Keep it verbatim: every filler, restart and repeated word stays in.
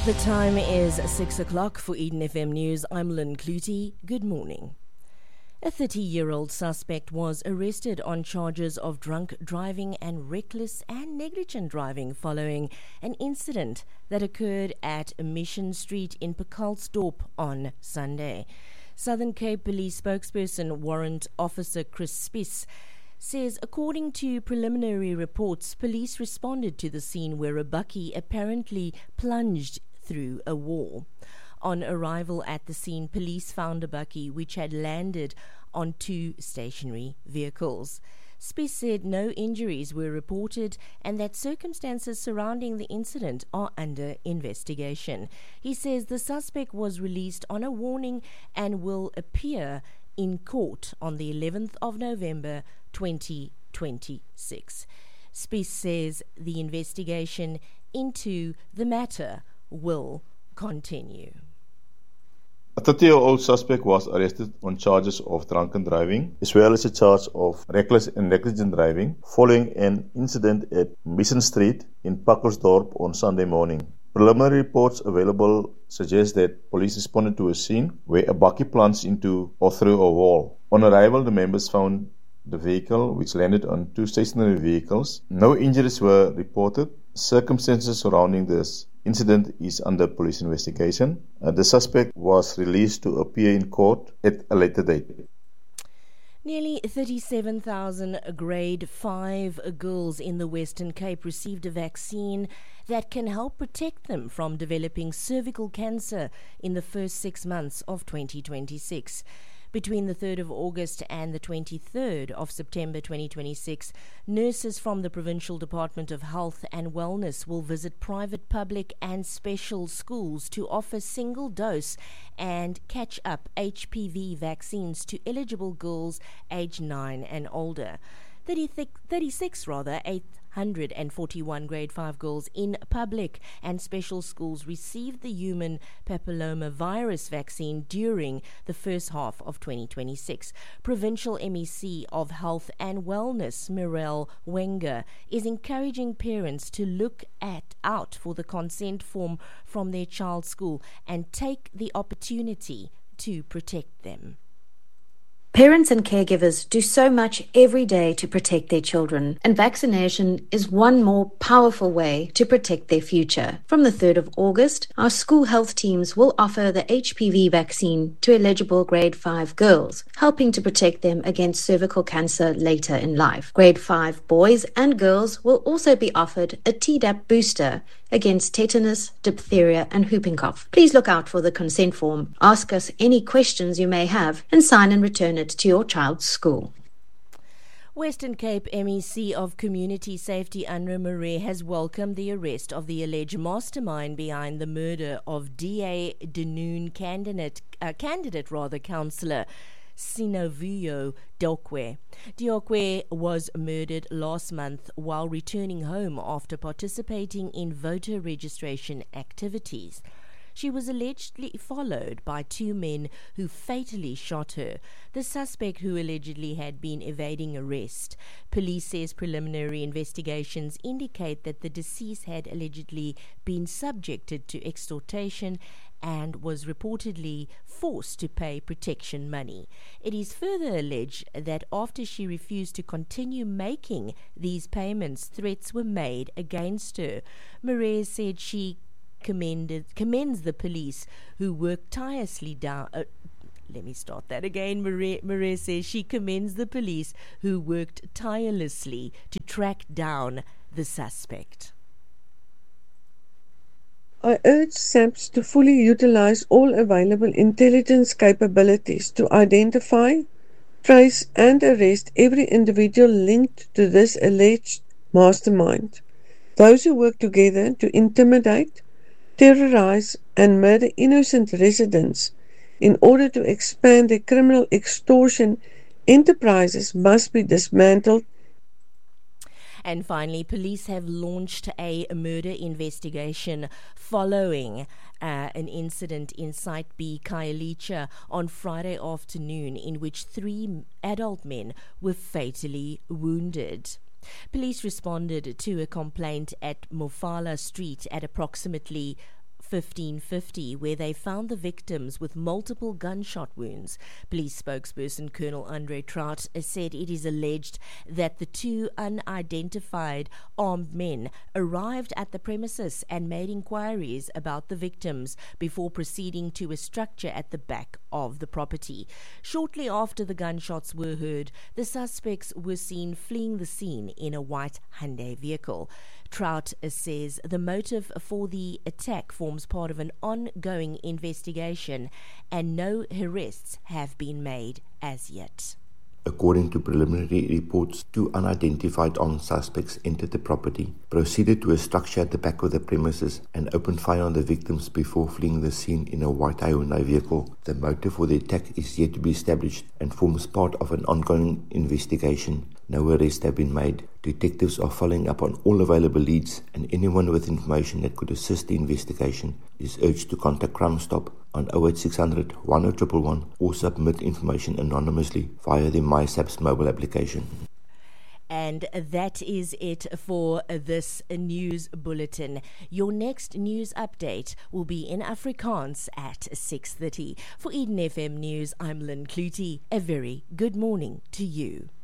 The time is six o'clock for Eden F M News. I'm Lynn Clutie. Good morning. A thirty-year-old suspect was arrested on charges of drunk driving and reckless and negligent driving following an incident that occurred at Mission Street in Pacaltsdorp on Sunday. Southern Cape Police spokesperson Warrant Officer Chris Spies says according to preliminary reports, police responded to the scene where a bakkie apparently plunged through a wall. On arrival at the scene, police found a bakkie which had landed on two stationary vehicles. Spies said no injuries were reported and that circumstances surrounding the incident are under investigation. He says the suspect was released on a warning and will appear in court on the eleventh of November twenty twenty-six. Spies says the investigation into the matter will continue. A thirty-year-old suspect was arrested on charges of drunken driving, as well as a charge of reckless and negligent driving, following an incident at Mission Street in Pacaltsdorp on Sunday morning. Preliminary reports available suggest that police responded to a scene where a bakkie plunged into or through a wall. On arrival, the members found the vehicle, which landed on two stationary vehicles. No injuries were reported. Circumstances surrounding this incident is under police investigation. Uh, the suspect was released to appear in court at a later date. Nearly thirty-seven thousand grade five girls in the Western Cape received a vaccine that can help protect them from developing cervical cancer in the first six months of twenty twenty-six. Between the third of August and the twenty-third of September twenty twenty-six, nurses from the Provincial Department of Health and Wellness will visit private, public and special schools to offer single-dose and catch-up H P V vaccines to eligible girls aged nine and older. thirty-six rather, eight hundred forty-one grade five girls in public and special schools received the human papillomavirus vaccine during the first half of twenty twenty-six. Provincial M E C of Health and Wellness, Mirelle Wenger, is encouraging parents to look at out for the consent form from their child's school and take the opportunity to protect them. Parents and caregivers do so much every day to protect their children, and vaccination is one more powerful way to protect their future. From the third of August, our school health teams will offer the H P V vaccine to eligible grade five girls, helping to protect them against cervical cancer later in life. Grade five boys and girls will also be offered a Tdap booster against tetanus, diphtheria and whooping cough. Please look out for the consent form, ask us any questions you may have, and sign and return it to your child's school. Western Cape M E C of Community Safety Anra Marais has welcomed the arrest of the alleged mastermind behind the murder of D A Dunoon candidate, uh, candidate rather, councillor Sinovuyo Diokwe. Diokwe was murdered last month while returning home after participating in voter registration activities. She was allegedly followed by two men who fatally shot her, the suspect who allegedly had been evading arrest. Police says preliminary investigations indicate that the deceased had allegedly been subjected to extortion and was reportedly forced to pay protection money. It is further alleged that after she refused to continue making these payments, threats were made against her. Marais said she commended commends the police who worked tirelessly down uh, let me start that again Marais, Marais says she commends the police who worked tirelessly to track down the suspect. I urge SAPS to fully utilize all available intelligence capabilities to identify, trace and arrest every individual linked to this alleged mastermind. Those who work together to intimidate, terrorize and murder innocent residents in order to expand their criminal extortion enterprises must be dismantled. And finally, police have launched a murder investigation following uh, an incident in Site B, Khayelitsha, on Friday afternoon in which three adult men were fatally wounded. Police responded to a complaint at Mofala Street at approximately fifteen fifty, where they found the victims with multiple gunshot wounds. Police spokesperson Colonel Andre Trout said it is alleged that the two unidentified armed men arrived at the premises and made inquiries about the victims before proceeding to a structure at the back of the property. Shortly after the gunshots were heard, the suspects were seen fleeing the scene in a white Hyundai vehicle. Trout says the motive for the attack forms part of an ongoing investigation and no arrests have been made as yet. According to preliminary reports, two unidentified armed suspects entered the property, proceeded to a structure at the back of the premises, and opened fire on the victims before fleeing the scene in a white Hyundai vehicle. The motive for the attack is yet to be established and forms part of an ongoing investigation. No arrests have been made. Detectives are following up on all available leads, and anyone with information that could assist the investigation is urged to contact Crime Stop on oh eight six hundred, one oh one one one or submit information anonymously via the MySAPS mobile application. And that is it for this news bulletin. Your next news update will be in Afrikaans at six thirty. For Eden F M News, I'm Lynn Clutie. A very good morning to you.